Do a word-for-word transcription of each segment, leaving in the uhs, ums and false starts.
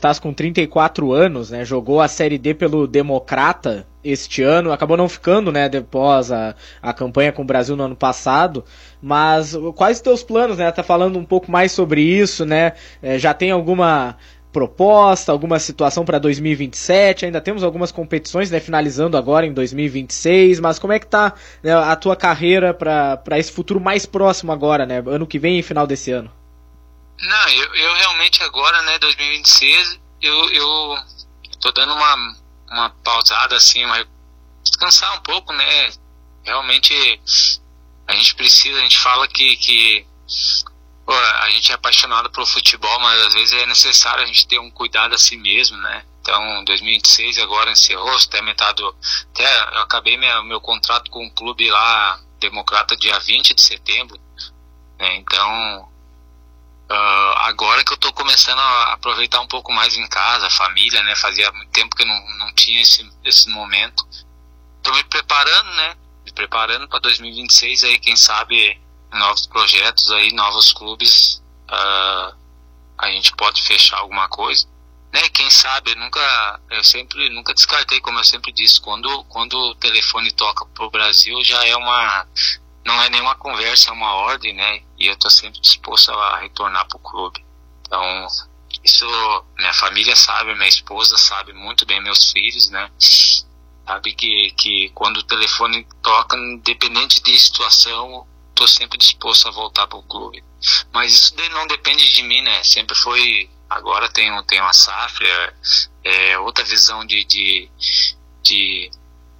estás com trinta e quatro anos, né? Jogou a Série D pelo Democrata este ano, acabou não ficando, né, depois a, a campanha com o Brasil no ano passado, mas quais os teus planos, né? Tá falando um pouco mais sobre isso, né? É, já tem alguma proposta, alguma situação para dois mil e vinte e sete? Ainda temos algumas competições, né, finalizando agora em dois mil e vinte e seis, mas como é que tá, né, a tua carreira para esse futuro mais próximo agora, né, ano que vem e final desse ano? Não, eu, eu realmente agora, né, dois mil e vinte e seis, eu, eu tô dando uma, uma pausada, assim, uma, descansar um pouco, né, realmente a gente precisa, a gente fala que, que pô, a gente é apaixonado pelo futebol, mas às vezes é necessário a gente ter um cuidado a si mesmo, né, então dois mil e vinte e seis agora encerrou, até metade do, até eu acabei meu, meu contrato com o clube lá, Democrata, dia vinte de setembro, né, então Uh, agora que eu tô começando a aproveitar um pouco mais em casa, a família, né, fazia muito tempo que eu não, não tinha esse, esse momento, tô me preparando, né, me preparando para dois mil e vinte e seis, aí quem sabe novos projetos aí, novos clubes, uh, a gente pode fechar alguma coisa, né, quem sabe, eu nunca, eu sempre, nunca descartei, como eu sempre disse, quando, quando o telefone toca pro Brasil, já é uma, não é nenhuma conversa, é uma ordem, né, e eu tô sempre disposto a retornar pro clube. Então, isso minha família sabe, minha esposa sabe muito bem, meus filhos, né, sabe que, que quando o telefone toca, independente de situação, tô sempre disposto a voltar pro clube. Mas isso não depende de mim, né, sempre foi, agora tenho, tenho a S A F, é, é outra visão de, de, de,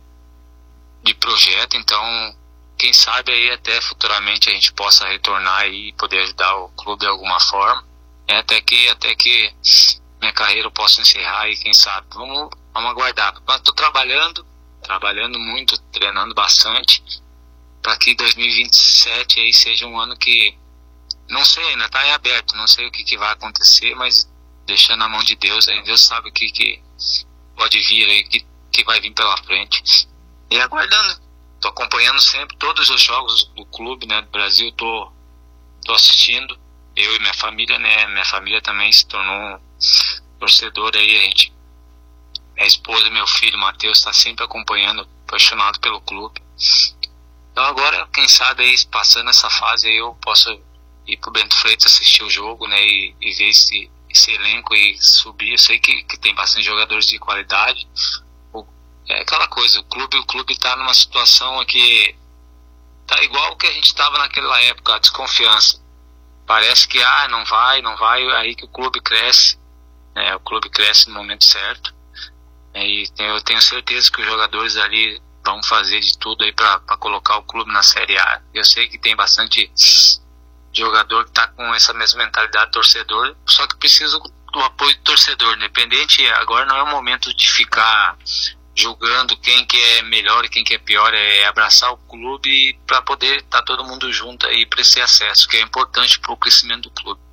de projeto, então quem sabe aí até futuramente a gente possa retornar e poder ajudar o clube de alguma forma, é, até que até que minha carreira eu possa encerrar e quem sabe, vamos, vamos aguardar. Mas estou trabalhando, trabalhando muito, treinando bastante, para que dois mil e vinte e sete aí seja um ano que, não sei, ainda está em aberto, não sei o que, que vai acontecer, mas deixando na mão de Deus, aí Deus sabe o que, que pode vir aí, que, que vai vir pela frente, e aguardando. Tô acompanhando sempre todos os jogos do clube, né, do Brasil, tô, tô assistindo, eu e minha família, né, minha família também se tornou um torcedor aí, a gente, minha esposa e meu filho, Matheus, está sempre acompanhando, apaixonado pelo clube. Então agora, quem sabe aí, passando essa fase aí, eu posso ir pro Bento Freitas assistir o jogo, né, e, e ver esse, esse elenco e subir. Eu sei que, que tem bastante jogadores de qualidade. É aquela coisa, o clube o clube está numa situação aqui, tá igual que a gente estava naquela época, a desconfiança. Parece que ah, não vai, não vai, aí que o clube cresce, né? O clube cresce no momento certo. E eu tenho certeza que os jogadores ali vão fazer de tudo aí para colocar o clube na Série A. Eu sei que tem bastante jogador que está com essa mesma mentalidade torcedor, só que precisa do apoio do torcedor, independente. Agora não é o momento de ficar julgando quem que é melhor e quem que é pior, é abraçar o clube para poder estar tá todo mundo junto aí para esse acesso, que é importante para o crescimento do clube.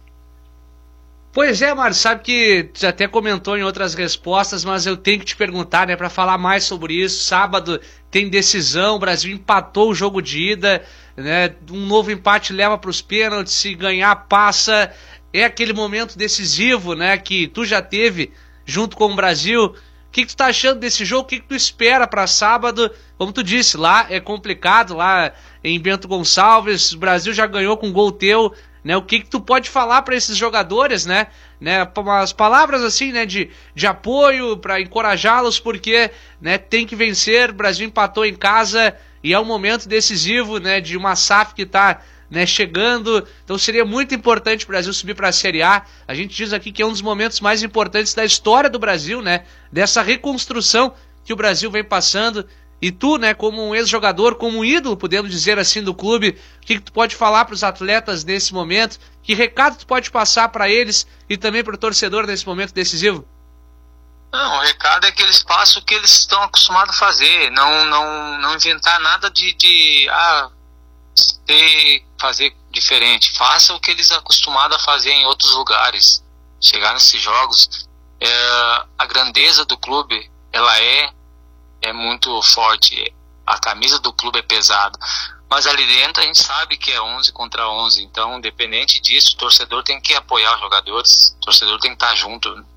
Pois é, Mário, sabe que você até comentou em outras respostas, mas eu tenho que te perguntar, né, para falar mais sobre isso. Sábado tem decisão, o Brasil empatou o jogo de ida, né, um novo empate leva para os pênaltis, se ganhar passa, é aquele momento decisivo, né, que tu já teve junto com o Brasil. O que, que tu tá achando desse jogo? O que, que tu espera para sábado? Como tu disse, lá é complicado, lá em Bento Gonçalves, o Brasil já ganhou com um gol teu, né? O que, que tu pode falar para esses jogadores, né? né? Umas palavras assim, né, de, de apoio para encorajá-los, porque, né, tem que vencer. O Brasil empatou em casa e é um momento decisivo, né, de uma S A F que tá, né, chegando, então seria muito importante o Brasil subir para a Série A. A gente diz aqui que é um dos momentos mais importantes da história do Brasil, né, dessa reconstrução que o Brasil vem passando. E tu, né, como um ex-jogador, como um ídolo, podemos dizer assim, do clube, o que, que tu pode falar para os atletas nesse momento? Que recado tu pode passar para eles e também para o torcedor nesse momento decisivo? Não, o recado é que eles façam o que eles estão acostumados a fazer, não, não, não inventar nada de, de ah, ter, fazer diferente. Faça o que eles acostumados a fazer em outros lugares. Chegar nesses jogos, é, a grandeza do clube, ela é, é muito forte. A camisa do clube é pesada, mas ali dentro a gente sabe que é onze contra onze. Então, independente disso, o torcedor tem que apoiar os jogadores, o torcedor tem que estar junto.